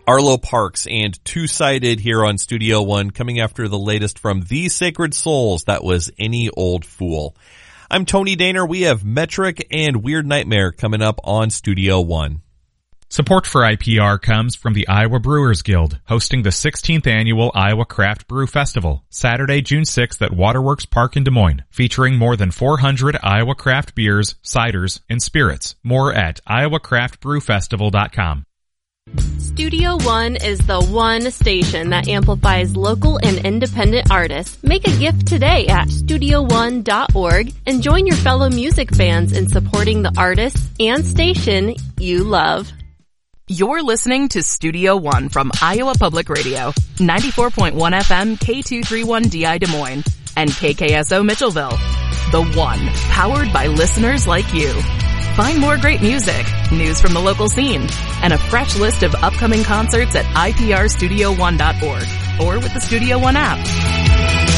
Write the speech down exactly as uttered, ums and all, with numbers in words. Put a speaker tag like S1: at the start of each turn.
S1: Arlo Parks and Two-Sided here on Studio One, coming after the latest from The Sacred Souls. That was Any Old Fool. I'm Tony Daner. We have Metric and Weird Nightmare coming up on Studio One.
S2: Support for I P R comes from the Iowa Brewers Guild, hosting the sixteenth Annual Iowa Craft Brew Festival, Saturday, June sixth at Waterworks Park in Des Moines, featuring more than four hundred Iowa craft beers, ciders, and spirits. More at iowa craft brew festival dot com.
S3: Studio One is the one station that amplifies local and independent artists. Make a gift today at studio one dot org and join your fellow music fans in supporting the artists and station you love.
S4: You're listening to Studio One from Iowa Public Radio, ninety-four point one F M K two thirty-one D I Des Moines, and K K S O Mitchellville. The One, powered by listeners like you. Find more great music, news from the local scene, and a fresh list of upcoming concerts at I P R studio one dot org or with the Studio One app.